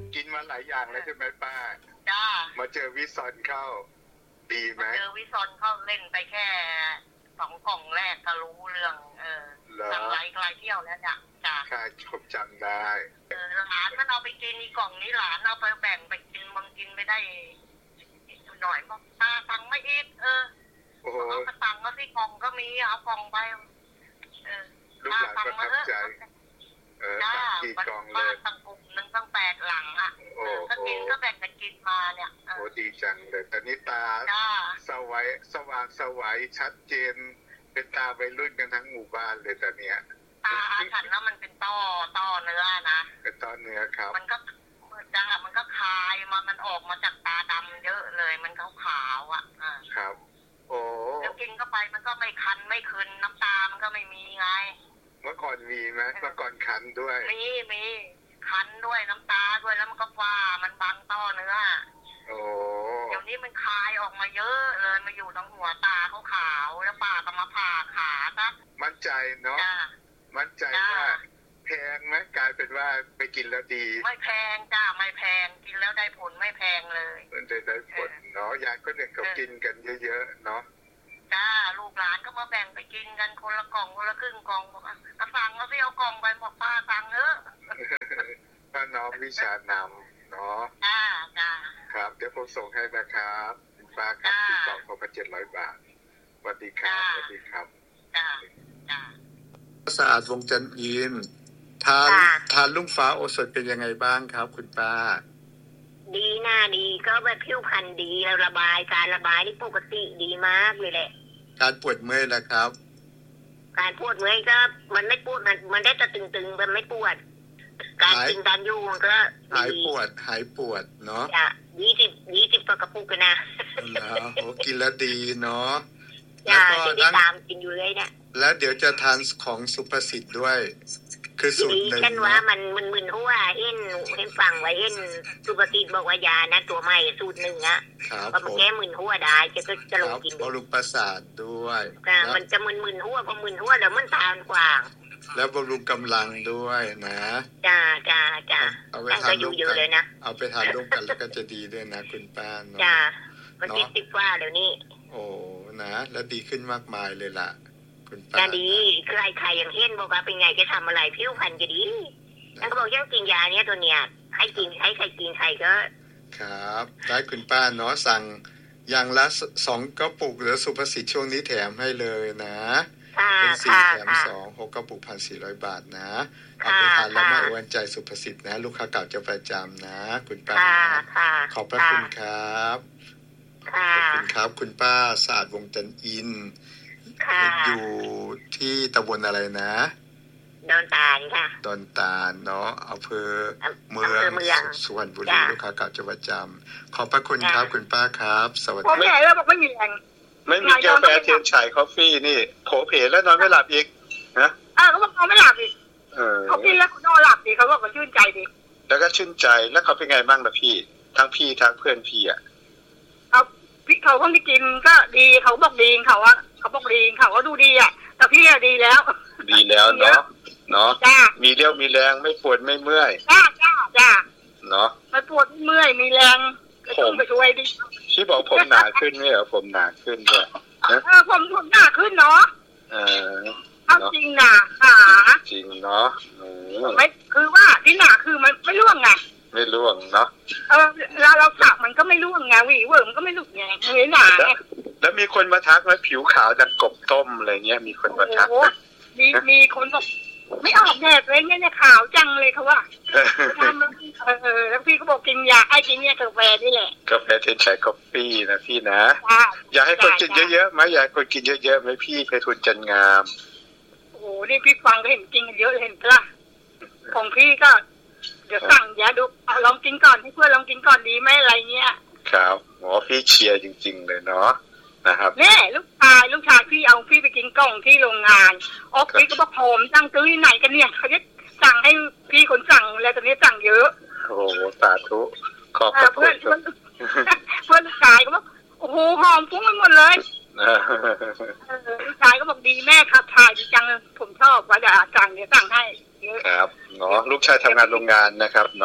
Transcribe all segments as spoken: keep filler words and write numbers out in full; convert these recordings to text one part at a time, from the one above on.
กินมาหลายอย่างแล้วใช่ไหมป้าจ้ามาเจอวิซอนเข้าดีไหมเจอวิซอนเข้าเล่นไปแค่สองกล่องแรกก็รู้เรื่องเออสั่งหลายหลายเที่ยวแล้วจ้ะจ้าค่ะผมจำได้เออหลานมันเอาไปกินอีกล่องนี้หลานเอาไปแบ่งไปกินบางกินไปได้หน่อยบอกตาสั่งไม่อีกเออเอากระตังก็ที่กล่องก็มีเอากล่องไปเออลูกหลานประทับใจเออสั่งกี่กล่องเลยตั้งกลุ่มหนึ่งตั้งแปดหลังอ่ะก็กินก็แบ่งกันกินมาเนี่ยโอ้ดีจังเลยตอนนี้ตาสว่างสว่างสวัยชัดเจนเป็นตาวัยรุ่นกันทั้งหมู่บ้านเลยตอนเนี้ยตาฉันแล้วมันเป็นต้อต้อเนื้อนะเป็นต้อเนื้อครับมันก็จ้ามันก็คายมามันออกมาจากตาดำเยอะเลยมันขาวขาวอ่ะครับโอ้แล้วกินเข้าไปมันก็ไม่คันไม่คืนน้ำตามันก็ไม่มีไงเมื่อก่อนมีไหมเมื่อก่อนคันด้วยมีมีคันด้วยน้ำตาด้วยแล้วมันก็ฟ้ามันบังต้อเนื้อโอ้เดี๋ยวนี้มันคายออกมาเยอะเลยมาอยู่ตรงหัวตาเขาขาวแล้วป่าก็มาผ่าขาซะมั่นใจเนาะมั่นใจว่าแพงไหมกลายเป็นว่าไปกินแล้วดีไม่แพงจ้าไม่แพงกินแล้วได้ผลไม่แพงเลยได้ได้ผลเนาะยายก็เด็กเขากินกันเยอะๆเนาะจ้าลูกหลานก็มาแบ่งไปกินกันคนละกล่องคนละครึ่งกล่องบอกอ่ะสั่งแล้วพี่เอากล่องไปบอกป้าสั่งเถอะป้าน้องวิชานำเนาะจ้าจ้าครับเดี๋ยวผมส่งให้นะครับป้าครับที่กล่องเขาเป็นเจ็ดร้อยบาทสวัสดีครับสวัสดีครับจ้าจ้าสะอาดวงจันทร์อินทานทานลุงฟ้าโอสถเป็นยังไงบ้างครับคุณป้าดีหน้าดีก็แบบผิวพรรณดีระบายการระบายนี่ปกติดีมากเลยแหละการปวดเมื่อยล่ะครับการปวดเมื่อยก็มันไม่ปวดมันมันได้แต่ตึงๆมันไม่ปวดการกินการอยู่มันก็หายปวดหายปวดเนาะจ้ะยี่สิบยี่สิบกระปุกกันนะแล้วโอ้กินแล้วดีเนาะจ้ะจะติดตามกินอยู่เลยเนี่ยแล้วเดี๋ยวจะทานของสุภสิทธิ์ด้วยคือสูตรหนึ่งเช่นว่ามันมันมึนหัวเห็นเห็นฟังไว้เห็นสุภสิทธิ์บอกว่ายานะตัวใหม่สูตรหนึ่งอ่ะก็มันแก้มึนหัวได้จะก็จะลงกินบำรุงประสาทด้วยมันจะมึนมึนหัวพอมึนหัวแล้วมันตาขวางแล้วบำรุงกำลังด้วยนะจ้าจ้าจ้าเอาไปทานร่วมกันเลยนะเอาไปทานร่วมกันแล้วก็จะดีด้วยนะคุณป้าเนาะจ้ามันติดติดว่าเดี๋ยวนี้โอ้นะแล้วดีขึ้นมากมายเลยล่ะคุณป้าจะดีใครใครอย่างเห็นบอกว่าเป็นไงจะทำอะไรผิวพรรณจะดีนั่นก็บอกยังกินยาเนี้ยตัวเนี้ยให้กินให้ใครกินใครก็ครับได้คุณป้าเนาะสั่งอย่างละสองกระปุกหรือสุภสิทธิ์ช่วงนี้แถมให้เลยนะเป็นสี่แถมสองหกกระปุกพันสี่ร้อยบาทนะเอาไปทานแล้วมาอวนใจสุภสิทธิ์นะลูกค้าเก่าจะประจำนะคุณป้าขอบพระคุณครับขอบคุณครับคุณป้าสะอาดวงจันทร์อินอยู่ที่ตำบลอะไรนะดอนตาลค่ะดอนตาลเนาะอำเภอเมืองสุวรรณบุรีลูกค้าเก่าจะประจำขอบพระคุณครับคุณป้าครับสวัสดีผมแก่แล้วบอกไม่มีแรงไม่มีกาแฟเทียนฉายคอฟฟี่นี่โผเพแล้วนอนไม่หลับอีกนะอ่าเขาบอกนอนไม่หลับอีกเขากินแล้วนอนหลับดีเขาบอกว่าชื่นใจดีแล้วก็ชื่นใจแล้วเขาเป็นไงบ้างล่ะพี่ทั้งพี่ทั้งเพื่อนพี่อ่ะเอาพี่เขาคนที่กินก็ดีเขาบอกดีเขาว่าเขาบอกดีเขาก็ดูดีอ่ะแต่พี่อะดีแล้วดีแล้วเนาะเนาะมีเรี่ยวมีแรงไม่ปวดไม่เมื่อยจ้าจ้าจ้าเนาะไม่ปวดไม่เมื่อยมีแรงผมไปช่วยดิที่บอกผมหนาขึ้นไหมเหรอผมหนาขึ้นด้วยเออผมผมหนาขึ้นเนาะเออเอาจริงหนาขาจริงเนาะไม่คือว่าที่หนาคือมันไม่ร่วงไงไม่ร่วงเนาะเออเราเราสักมันก็ไม่ร่วงไงหวีเวิร์มก็ไม่หลุดไงเฮ้ยหนาแล้วมีคนมาทักว่าผิวขาวจากกบต้มอะไรเงี้ยมีคนมาทักมีมีคนบอกไม่ออกแดดเลยเนี่ยขาวจังเลยเขาว่าทำแล้วเออแล้วพี่ก็บอกกินยาไอ้กินเนี่ยกาแฟนี่แหละกาแฟเทนชัยกาแฟนะพี่นะอยากให้คนกินเยอะๆไหมอยากให้คนกินเยอะๆไหมพี่ไพฑูรย์จันงามโอ้โหนี่พี่ฟังก็เห็นกินกันเยอะเห็นปะของพี่ก็เดี๋ยวสั่งยาดูลองกินก่อนให้เพื่อนลองกินก่อนดีไหมอะไรเงี้ยครับหมอพี่เชียร์จริงๆเลยเนาะนะครับแน่ลูกชายลูกชายพี่เอาพี่ไปกินกล่องที่โรงงานออฟฟิศก็บอกผมสั่งซื้อที่ไหนกันเนี่ยเขาจะสั่งให้พี่คนสั่งแล้วตอนนี้สั่งเยอะโอ้โหสาธุขอบคุณเพื่อนเพื่อนเพื่อนลูกชายก็บอกโอ้โหหอมฟุ้งไปหมดเลยลูกชายก็บอกดีแม่ขับถ่ายดีจังผมชอบว่าจะสั่งเดี๋ยวสั่งให้เยอะครับเนาะลูกชายทำงานโรงงานนะครับเนาะ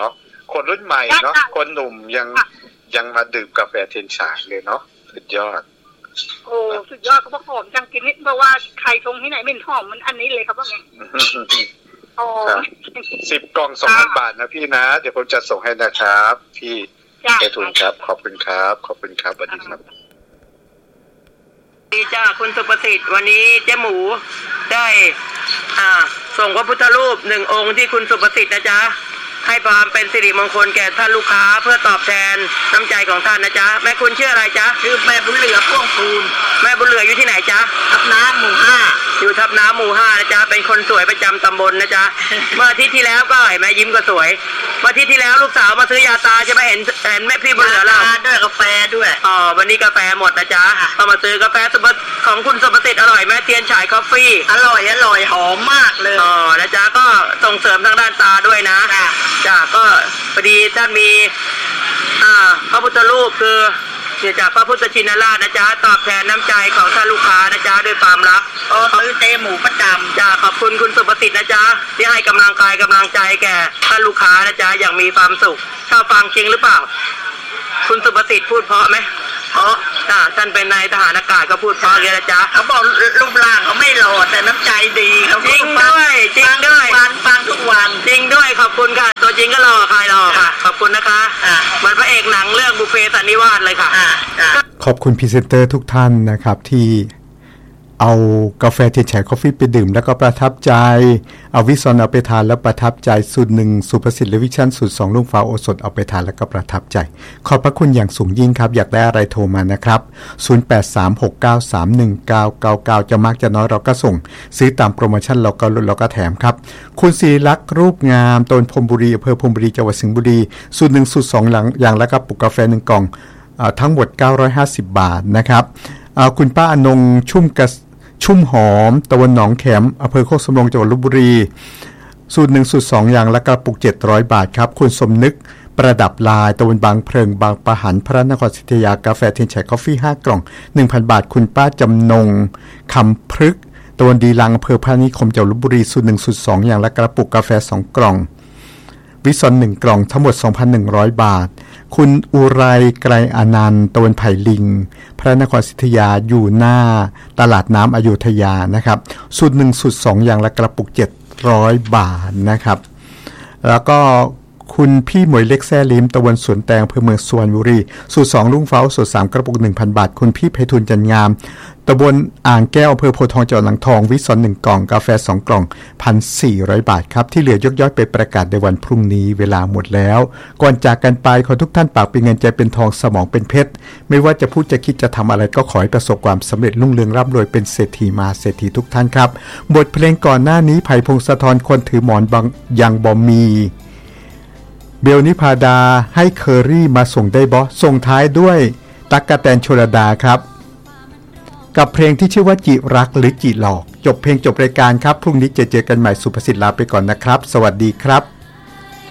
คนรุ่นใหม่เนาะคนหนุ่มยังยังมาดื่มกาแฟเทียนฉายเลยเนาะสุดยอดโอ้สุดยอดเขาบอกหอมจังกินนิดเพราะว่าใครชงที่ไหนไม่หอมมันอันนี้เลยครับว่าไงโอ้สิบกล่องสองพันบาทนะพี่นะเดี๋ยวผมจะส่งให้นะครับพี่ไปทุนครับขอบคุณครับขอบคุณครับสวัสดีครับดีจ้าคุณสุประสิทธิ์วันนี้เจ๊หมูได้อ่าส่งพระพุทธรูปหนึ่งองค์ที่คุณสุประสิทธิ์นะจ๊ะให้ความเป็นสิริมงคลแก่ท่านลูกค้าเพื่อตอบแทนน้ำใจของท่านนะจ๊ะแม่คุณชื่ออะไรจ๊ะชื่อแม่บุญเหลือพ่วงคูณแม่บุญเหลืออยู่ที่ไหนจ๊ะทับน้ำหมู่ห้าอยู่ทับน้ำหมู่ห้านะจ๊ะเป็นคนสวยประจำตำบลนะจ๊ะเมื่ออาทิตย์ที่แล้วก็เห็นแม่ยิ้มก็สวยเมื่ออาทิตย์ที่แล้วลูกสาวมาซื้อยาตาใช่ไหมเห็นเห็นแม่พี่บุญเหลือเราด้วยกาแฟด้วยอ๋อวันนี้กาแฟหมดนะจ๊ะก็มาซื้อกาแฟของคุณสุประสิทธิ์อร่อยแม่เทียนฉายคอฟฟี่อร่อยอร่อยหอมมากเลยอ๋อนะจ๊ะก็ส่งเสริมทางด้านตาด้วยนะจ้ะก็พอดีท่านมีอ่าพระพุทธรูปคือเสียจากพระพุทธชินราชนะจ๊ะตอบแทนน้ำใจของท่านลูกค้านะจ๊ะด้วยความรักโอ้ซื้อเต้หมูประจำจ้ะขอบคุณคุณสุประสิทธิ์นะจ๊ะที่ให้กำลังกายกำลังใจแก่ท่านลูกค้านะจ๊ะอย่างมีความสุขชอบฟังจริงหรือเปล่าคุณสุประสิทธิ์พูดเพราะไหมเพราะอ่าท่านเป็นนายทหารอากาศก็พูดเพราะเลยนะจ๊ะเขาบอกรูปร่างเขาไม่หล่อแต่น้ำใจดีเขาจริงด้วยจริงด้วยฟังฟังทุกวันจริงด้วยขอบคุณค่ะตัวจริงก็หล่อใครหล่อค่ะขอบคุณนะคะเหมือนพระเอกหนังเรื่องบุพเพสันนิวาสเลยค่ะขอบคุณพรีเซนเตอร์ทุกท่านนะครับที่เอากาแฟเทียนฉายคอฟฟี่ไปดื่มแล้วก็ประทับใจเอาวิซอนเอาไปทานแล้วประทับใจสูตรหนึ่งสุประสิทธิ์และวิชั่นสูตรสองลุงฟ้าโอสถเอาไปทานแล้วก็ประทับใจขอบพระคุณอย่างสูงยิ่งครับอยากได้อะไรโทรมานะครับศูนย์ แปด สาม หก เก้า สาม หนึ่ง เก้า เก้า เก้าจะมากจะน้อยเราก็ส่งซื้อตามโปรโมชั่นเราก็ลดเราก็แถมครับคุณศิริลักษณ์รูปงามตนพรมบุรีอำเภอพรมบุรีจังหวัดสิงห์บุรีสูตรหนึ่งสูตรสองหลังอย่างแล้วก็ปุกกาแฟหนึ่งกล่องทั้งหมดเก้าร้อยห้าสิบบาทนะครับคุณป้าอนงชุ่มกระชุ่มหอมตะวันหนองแขมอำเภอโคกสำโรงจังหวัดลพบุรีสูตรหนึ่งสูตรสองอย่างและกระปุกเจ็ดร้อยบาทครับคุณสมนึกประดับลายตะวันบางเพลิงบางประหันพระนครศรีอยุธยากาแฟเทียนฉายกาแฟห้ากล่อง หนึ่งพัน บาทคุณป้าจำนงคำพฤกษ์ตะวันดีลังอำเภอพระนิคมจังหวัดลพบุรีสูตรหนึ่งสูตรสองอย่างและกระปุกกาแฟสองกล่องวิซอนหนึ่งกล่องทั้งหมด สองพันหนึ่งร้อย บาทคุณอุไรไกรอนันต์ตะวันไผ่ลิงพระนครศรีอยุธยาอยู่หน้าตลาดน้ำอโยธยานะครับสูตรหนึ่งสูตรสองอย่างละกระปุกเจ็ดร้อยบาทนะครับแล้วก็คุณพี่หมวยเล็กแซ่ลิมตะวันสวนแตงอำเภอเมืองสุพรรณบุรีสูตรสองลุงเฟ้าสูตรสามกระปุก หนึ่งพัน บาทคุณพี่ไพฑูรย์จันงามตะบนอ่างแก้วอำเภอโพธิ์ทองจังหวัดอ่างทองวิซอนหนึ่งกล่องกาแฟสองกล่อง หนึ่งพันสี่ร้อย บาทครับที่เหลือยกย้อยไปประกาศในวันพรุ่งนี้เวลาหมดแล้วก่อนจากกันไปขอทุกท่านปากเป็นเงินใจเป็นทองสมองเป็นเพชรไม่ว่าจะพูดจะคิดจะทำอะไรก็ขอให้ประสบความสำเร็จรุ่งเรืองร่ำรวยเป็นเศรษฐีมาเศรษฐีทุกท่านครับบทเพลงก่อนหน้านี้ไผ่พงศธรคนถือหมอนบางยังบ่มีเบลนิพาดาให้เคอรี่มาส่งได้บอส่งท้ายด้วยตั๊กกะแตนชลดาครับกับเพลงที่ชื่อว่าจิรักหรือจิหลอกจบเพลงจบรายการครับพรุ่งนี้จะเจอกันใหม่สุภสิทธิ์ลาไปก่อนนะครับสวัสดีครับ